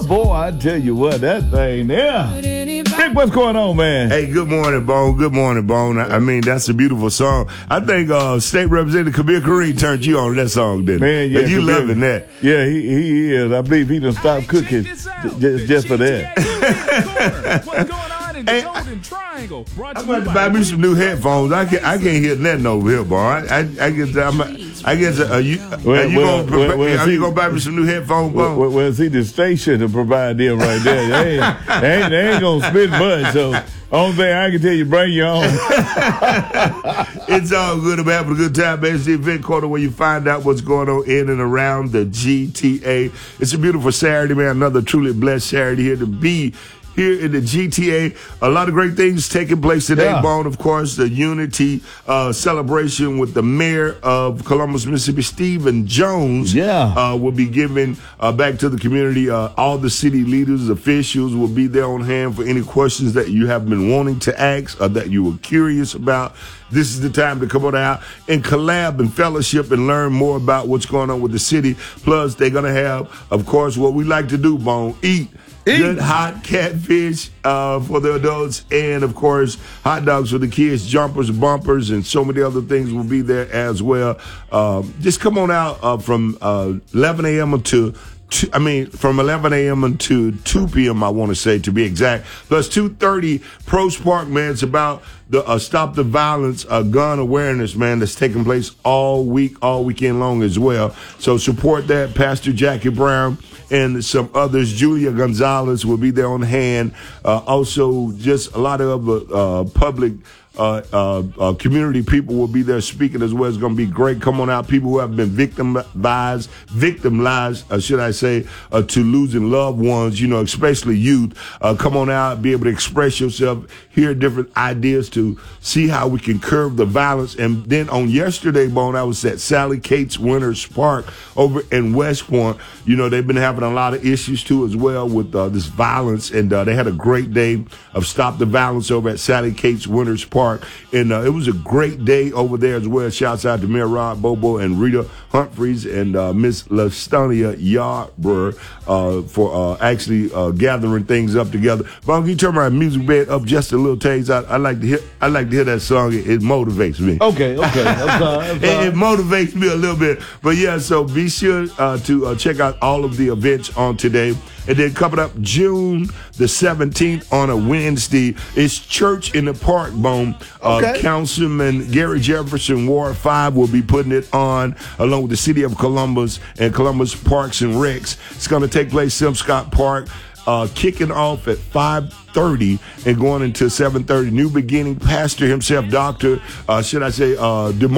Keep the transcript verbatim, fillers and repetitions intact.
boy, I tell you what, that thing there. Rick, what's going on, man? Hey, good morning, Bone. Good morning, Bone. I mean, that's a beautiful song. I think uh, State Representative Kabir Kareem turned you on that song, didn't he? Man, yeah. And you Kabir, loving that. Yeah, he, he is. I believe he done stopped cooking just, just for that. What's going on in the Golden Triangle? I'm about to buy me some new headphones. I can't, I can't hear nothing over here, boy. I, I, I guess, I'm, I guess, uh, you, well, are you well, gonna, well, well, are you gonna buy me some new headphones, Bone? Well, well, see, the station to provide them right there. They ain't, they ain't, they ain't gonna spend much, so. Only thing I can tell you, bring your own. It's all good. I'm having a good time. Man, it's the event corner where you find out what's going on in and around the G T A. It's a beautiful Saturday, man. Another truly blessed Saturday here to be here in the G T A. A lot of great things taking place today, yeah. Bone. Of course, the Unity uh, celebration with the mayor of Columbus, Mississippi, Stephen Jones, yeah. uh, will be giving uh, back to the community. Uh, all the city leaders, officials will be there on hand for any questions that you have been wanting to ask or that you were curious about. This is the time to come on out and collab and fellowship and learn more about what's going on with the city. Plus, they're going to have, of course, what we like to do, Bone, eat. Eat. Good hot catfish uh, for the adults and, of course, hot dogs for the kids, jumpers, bumpers, and so many other things will be there as well. Um, just come on out uh, from uh, eleven a.m. to Two, I mean, from eleven a.m. until two p.m., I want to say, to be exact. Plus two thirty, Pros Park, man. It's about the uh, Stop the Violence uh, gun awareness, man, that's taking place all week, all weekend long as well. So support that. Pastor Jackie Brown and some others. Julia Gonzalez will be there on hand. Uh, also, just a lot of uh, public Uh, uh, uh, community people will be there speaking as well. It's going to be great. Come on out. People who have been victimized, victimized, uh, should I say, uh, to losing loved ones, you know, especially youth. Uh, come on out, be able to express yourself, hear different ideas to see how we can curb the violence. And then on yesterday, Bone, I was at Sally Cates Winters Park over in West Point. You know, they've been having a lot of issues too as well with uh, this violence. And uh, they had a great day of Stop the Violence over at Sally Cates Winters Park. And uh, it was a great day over there as well. Shouts out to Mayor Rod Bobo and Rita Humphreys and uh, Miss Lastonia Yarbrough uh, for uh, actually uh, gathering things up together. Bon, can you turn my music bed up just a little taste? I, I like to hear. I like to hear that song. It, it motivates me. Okay, okay. I'm sorry, I'm sorry. It, it motivates me a little bit. But yeah, so be sure uh, to uh, check out all of the events on today. And then coming up June the seventeenth on a Wednesday, it's Church in the Park, Bone. Uh, okay. Councilman Gary Jefferson, Ward five, will be putting it on along with the City of Columbus and Columbus Parks and Recs. It's going to take place in Simscott Park. Uh, kicking off at five thirty and going into seven thirty. New beginning. Pastor himself, Doctor, uh, should I say, uh, DeMar-